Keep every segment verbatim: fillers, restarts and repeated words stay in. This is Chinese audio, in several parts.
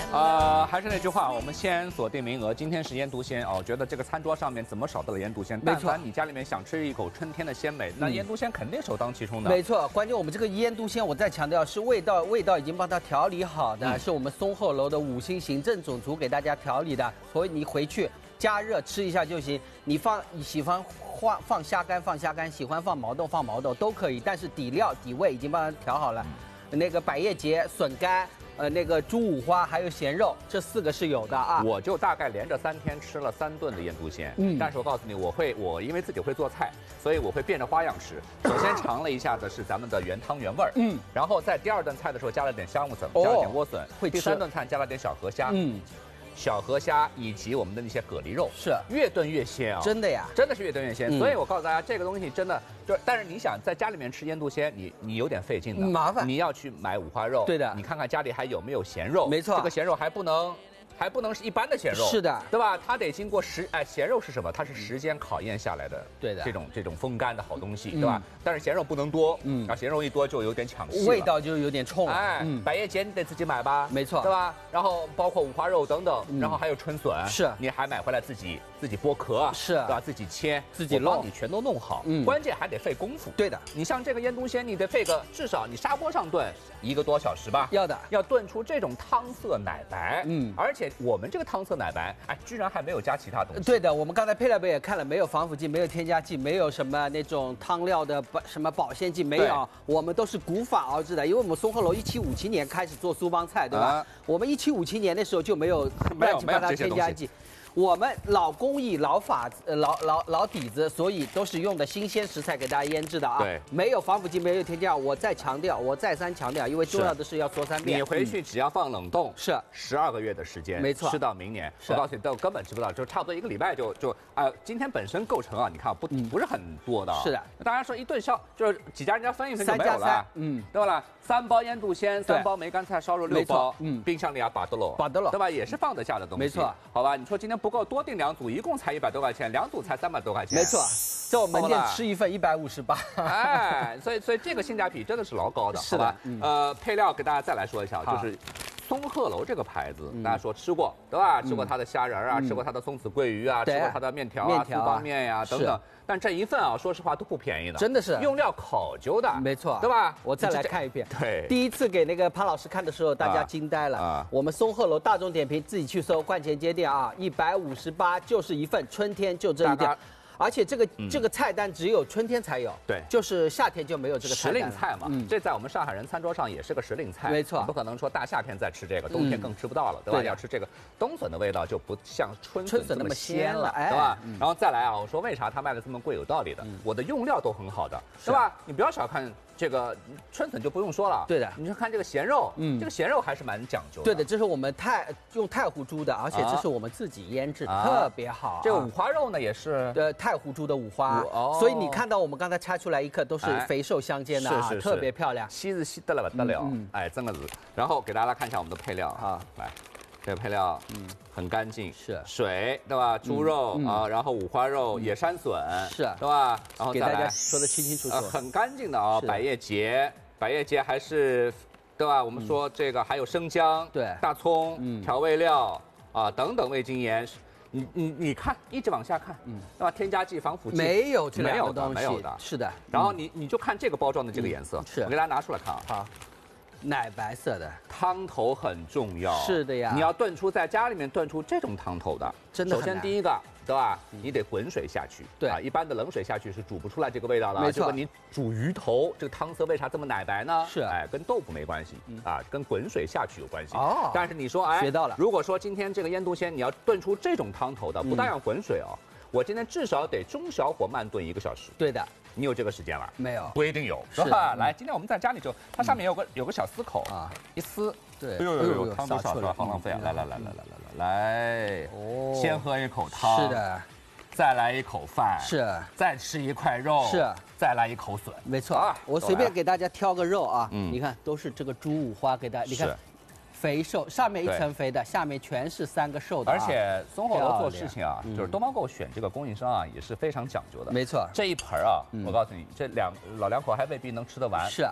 呃，还是那句话，我们先锁定名额。今天是腌笃鲜哦，我觉得这个餐桌上面怎么少得了腌笃鲜？但凡你家里面想吃一口春天的鲜美，那腌笃鲜肯定首当其冲的。 没错，关键我们这个腌笃鲜，我再强调是味道，味道已经帮它调理好的， 嗯、 是我们松鹤楼的五星行政总厨给大家调理的，所以你回去加热吃一下就行。你放你喜欢放放虾干放虾干，喜欢放毛豆放毛豆都可以，但是底料底味已经帮它调好了。嗯、那个百叶结、笋干。呃，那个猪五花还有咸肉，这四个是有的啊。 我就大概连着三天吃了三顿的腌笃鲜，嗯，但是我告诉你，我会，我因为自己会做菜，所以我会变着花样吃。首先尝了一下的是咱们的原汤原味儿，嗯，然后在第二顿菜的时候加了点香木笋，加了点莴笋， 会吃。 第三顿菜加了点小河虾，嗯。小河虾以及我们的那些蛤蜊肉， 是越炖越鲜啊！ 真的呀， 真的是越炖越鲜。嗯、所以我告诉大家，这个东西真的就，但是你想在家里面吃腌笃鲜，你你有点费劲的， 麻烦。 你要去买五花肉， 对的， 你看看家里还有没有咸肉， 没错， 这个咸肉还不能。还不能是一般的咸肉， 是的， 对吧？它得经过时，哎，咸肉是什么？它是时间考验下来的， 对的， 这种这种风干的好东西，对吧？但是咸肉不能多，嗯，啊，咸肉一多就有点抢戏， 味道就有点冲了。 哎，百叶结你得自己买吧， 没错， 对吧？然后包括五花肉等等，然后还有春笋， 是， 你还买回来自己自己剥壳， 是， 对吧？自己切， 自己弄， 你全都弄好， 嗯， 关键还得费功夫。 对的， 你像这个腌笃鲜，你得费个至少你砂锅上炖一个多小时吧， 要的， 要炖出这种汤色奶白， 嗯， 而且我们这个汤色奶白，哎，居然还没有加其他东西。 对的，我们刚才配料表也看了，没有防腐剂，没有添加剂，没有什么那种汤料的保什么保鲜剂，没有，我们都是古法熬制的。因为我们松鹤楼一七五七年开始做苏帮菜，对吧？啊、我们一七五七年那时候就没有乱七八糟添加剂。我们老工艺、老法、呃老老老底子，所以都是用的新鲜食材给大家腌制的啊。 对， 没有防腐剂，没有添加。我再强调，我再三强调，因为重要的是要说三遍。 你回去只要放冷冻， 是十二个月的时间， 没错， 吃到明年。我告诉你，都根本吃不到，就差不多一个礼拜就就啊、呃，今天本身构成啊，你看不不是很多的、啊。 是的， 大家说一顿烧就是几家人家分一分就没有了， 嗯， 对吧？三包腌笃鲜，三包梅干菜烧肉六包，嗯，冰箱里啊把得喽， 把得喽， 对吧？也是放得下的东西， 没错， 好吧？你说今天不够，多订两组，一共才一百多块钱，两组才三百多块钱， 没错，在我门店吃一份一百五十八， 哎，所以所以这个性价比真的是老高的， 是吧？嗯、呃，配料给大家再来说一下，就是。松鹤楼这个牌子，大家说吃过对吧？吃过它的虾仁啊，吃过它的松子桂鱼啊，吃过它的面条啊、苏帮面呀等等。但这一份啊，说实话都不便宜的， 真的是用料考究的， 没错， 对吧？ 我再来看一遍。 对， 第一次给那个潘老师看的时候，大家惊呆了。啊，我们松鹤楼大众点评自己去搜冠前街店啊，一百五十八就是一份，春天就这一点。而且这个、嗯、这个菜单只有春天才有，对，就是夏天就没有这个菜单。 时令菜嘛，嗯、这在我们上海人餐桌上也是个时令菜， 没错， 不可能说大夏天再吃这个，冬天更吃不到了，嗯、对吧？对要吃这个冬笋的味道就不像春笋这么鲜了， 哎、 对吧？嗯、然后再来啊，我说为啥它卖的这么贵，有道理的，嗯、我的用料都很好的，对吧？你不要小看。这个春笋就不用说了， 对的， 你就看这个咸肉，嗯，这个咸肉还是蛮讲究的。 对的，这是我们太用太湖猪的，而且这是我们自己腌制的，啊、特别好、啊。 这个五花肉呢也是， 呃，太湖猪的五花，哦、所以你看到我们刚才拆出来一克都是肥瘦相间的啊， 是是是特别漂亮， 细是细得了不得了，嗯、哎，真的是。然后给大家看一下我们的配料啊，来。这个配料，嗯，很干净， 是水，对吧？猪肉、嗯、啊，然后五花肉、嗯、野山笋， 是， 对吧？然后给大家说的清清楚楚， 呃、很干净的啊、哦。百叶结，百叶结还是，对吧？我们说这个还有生姜， 对、嗯， 大葱，嗯，调味料啊等等味精盐。你你你看，一直往下看，嗯，对吧？添加剂、防腐剂没有这两个东西， 没有的， 是的。 然后你你就看这个包装的这个颜色， 是， 我给大家拿出来看啊。 好。奶白色的汤头很重要， 是的呀。 你要炖出在家里面炖出这种汤头的， 真的。 首先第一个，对吧？你得滚水下去， 对啊，一般的冷水下去是煮不出来这个味道的。 没错。 你煮鱼头，这个汤色为啥这么奶白呢？ 是， 哎，跟豆腐没关系，啊，跟滚水下去有关系。 哦。 但是你说，哎， 学到了。 如果说今天这个腌笃鲜你要炖出这种汤头的，不但要滚水哦，我今天至少得中小火慢炖一个小时。 对的。 你有这个时间吗？ 没有， 不一定有，是吧？来，今天我们在家里就，它上面有个有个小丝口啊，一撕， 对， 哎呦呦呦，汤都少出来，好浪费啊！来来来来来来来来，哦，先喝一口汤， 是的， 再来一口饭， 是， 再吃一块肉， 是， 再来一口笋， 没错啊。我随便给大家挑个肉啊，嗯，你看都是这个猪五花，给大家，你看。肥瘦，上面一层肥的，下面全是三个瘦的、啊。 而且松鹤楼做事情啊，就是东方购选这个供应商啊，也是非常讲究的。 没错， 这一盆啊，嗯、我告诉你，这两老两口还未必能吃得完。 是啊，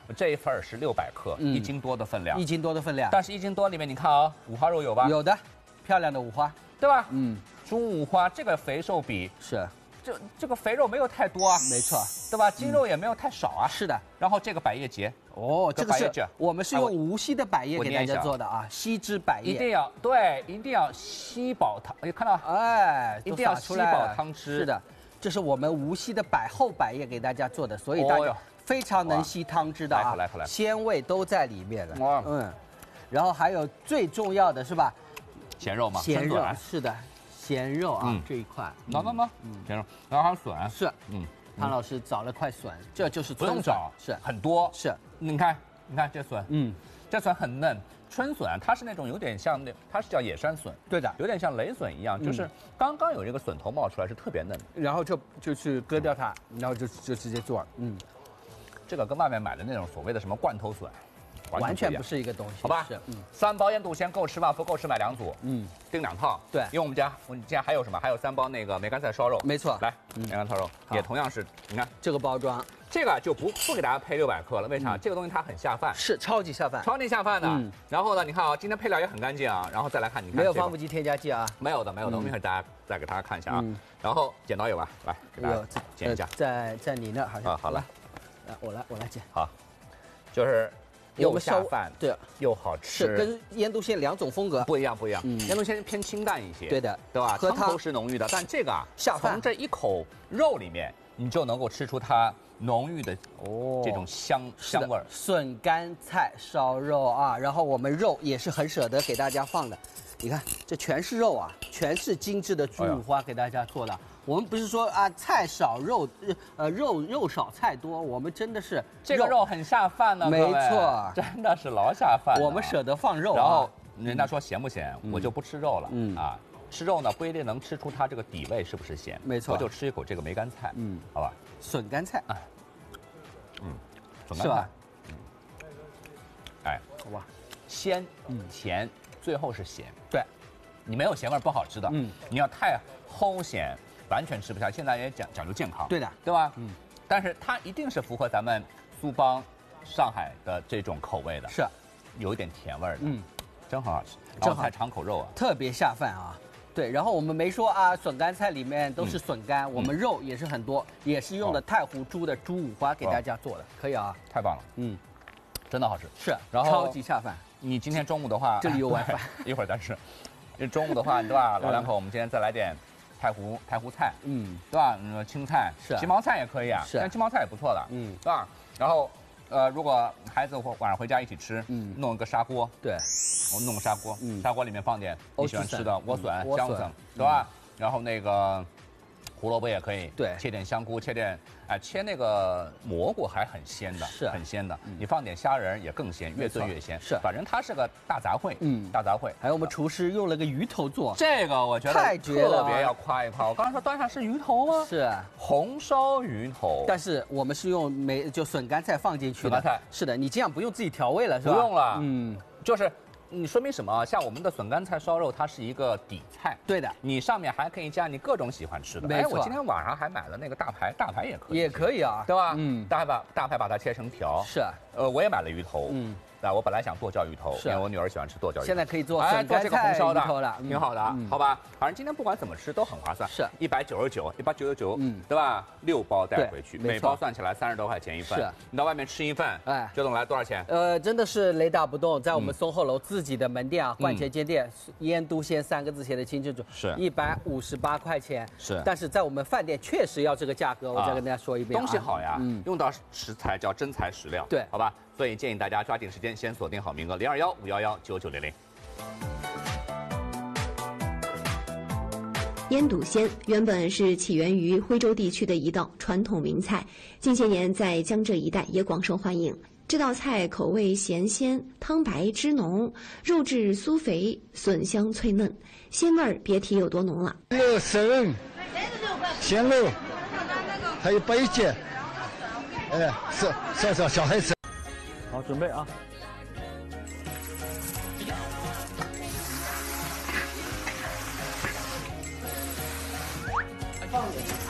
这一份是六百克，一斤多的分量， 一斤多的分量。 但是一斤多里面你看啊，五花肉有吧？ 有的，漂亮的五花， 对吧？ 嗯， 猪五花这个肥瘦比是。 这这个肥肉没有太多啊， 没错， 对吧？筋肉也没有太少啊。 是的。 然后这个百叶结， 哦，这个是我们是用无锡的百叶给大家做的啊，锡汁百叶。 一定要对，一定要吸饱汤。哎，看到？ 哎， 一定要吸饱汤汁。 是的，这是我们无锡的百厚百叶给大家做的，所以大家非常能吸汤汁的啊， 来来来， 鲜味都在里面了。哇，嗯。然后还有最重要的是吧？ 咸肉嘛， 咸肉是的。 咸肉啊， 嗯、 这一块， 能能能，嗯，咸肉，然后还有笋， 是，嗯，潘老师找了块笋，这就是不用找， 是很多， 是， 你看，你看这笋，嗯，这笋很嫩，春笋它是那种有点像那，它是叫野山笋， 对的， 有点像雷笋一样，就是刚刚有这个笋头冒出来是特别嫩的， 然后就就去割掉它，然后就就直接做，嗯， 这个跟外面买的那种所谓的什么罐头笋。 完全不是一个东西， 好吧？ 是，嗯， 三包腌笃鲜够吃吗？不够吃买两组，嗯，订两套。 对， 因为我们家我们家还有什么？还有三包那个梅干菜烧肉， 没错。 来，梅干菜烧肉也同样是，你看这个包装， 这个就不不给大家配六百克了，为啥？这个东西它很下饭， 是超级下饭， 超级下饭的。嗯，然后呢，你看啊，今天配料也很干净啊，然后再来看，你看没有防腐剂添加剂啊， 没有的，没有的。我们一会儿大家再给大家看一下啊。然后剪刀有吧？来，给大家剪一下。 在在你那好像。 啊，好了， 来我来我来剪。 好，就是。 又下饭， 对， 又好吃， 是跟腌笃鲜两种风格不一样，不一样。腌笃鲜偏清淡一些， 对的， 对吧？ 喝汤是浓郁的，但这个啊， 下饭。 从这一口肉里面，你就能够吃出它浓郁的哦这种香香味儿。 笋干菜烧肉啊，然后我们肉也是很舍得给大家放的，你看这全是肉啊，全是精致的猪五花给大家做的。 我们不是说啊菜少肉，呃肉肉少菜多，我们真的是这个肉很下饭呢， 没错， 真的是老下饭。 我们舍得放肉， 然后人家说咸不咸，我就不吃肉了，嗯啊，吃肉呢不一定能吃出它这个底味是不是咸， 没错， 我就吃一口这个梅干菜，嗯，好吧， 笋干菜， 嗯，笋干菜，嗯，哎，哇，鲜，嗯，甜，最后是咸， 对， 你没有咸味不好吃的，嗯，你要太齁咸。 完全吃不下，现在也讲讲究健康， 对的， 对吧？嗯，但是它一定是符合咱们苏帮、上海的这种口味的， 是， 有一点甜味儿的，嗯，真很好吃， 正好菜尝口肉啊， 特别下饭啊。对，然后我们没说啊，笋干菜里面都是笋干，嗯、我们肉也是很多，也是用的太湖猪的猪五花给大家做的，可以啊， 太棒了，嗯，真的好吃， 是， 然后超级下饭。 你今天中午的话， 这里有 WiFi， 一会儿再吃。因为中午的话，对吧？老两口，我们今天再来点。 太湖太湖菜，嗯，对吧？嗯，青菜是， 鸡毛菜也可以啊， 是， 但鸡毛菜也不错的，嗯，对吧？然后，呃，如果孩子晚上回家一起吃，嗯，弄一个砂锅， 对， 我弄个砂锅，嗯，砂锅里面放点你喜欢吃的莴笋、姜笋，对吧？然后那个胡萝卜也可以， 对， 切点香菇，切点，哎，切那个蘑菇还很鲜的， 是很鲜的。你放点虾仁也更鲜，越炖越鲜。 是， 反正它是个大杂烩，嗯，大杂烩。 还有我们厨师用了个鱼头做， 这个我觉得太绝了， 特别要夸一夸。我刚才说端上是鱼头吗？ 是红烧鱼头， 但是我们是用梅就笋干菜放进去的。 笋干菜是的，你这样不用自己调味了，是吧？ 不用了，嗯，就是。 你说明什么？像我们的笋干菜烧肉，它是一个底菜。 对的， 你上面还可以加你各种喜欢吃的。 没错， 哎，我今天晚上还买了那个大排，大排也可以， 也可以啊， 对吧？嗯，大排把大排把它切成条。 是， 呃，我也买了鱼头。嗯。 那我本来想剁椒鱼头，因为我女儿喜欢吃剁椒鱼头。 现在可以做笋干菜鱼头了， 挺好的，好吧？反正今天不管怎么吃都很划算， 是一百九十九，一百九十九，嗯，对吧？六包带回去，每包算起来三十多块钱一份。 是， 你到外面吃一份，哎，周总来多少钱？ 呃，真的是雷打不动，在我们松鹤楼自己的门店啊，冠前街店，腌笃鲜三个字写的清清楚， 是一百五十八块钱。 是， 但是在我们饭店确实要这个价格，我再跟大家说一遍， 东西好呀，嗯，用到食材叫真材实料， 对， 好吧？ 所以建议大家抓紧时间，先锁定好名额零二幺五幺幺九九零零。 腌笃鲜原本是起源于徽州地区的一道传统名菜，近些年在江浙一带也广受欢迎。这道菜口味咸鲜，汤白汁浓，肉质酥肥，笋香脆嫩，鲜味儿别提有多浓了。 有笋、鲜肉，还有白芥。 哎，是是是，小孩子。 好，准备啊！放进去。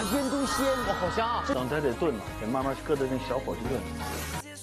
鲜都鲜， 哇，好香啊！ 等它得炖嘛，得慢慢搁着那小火去炖。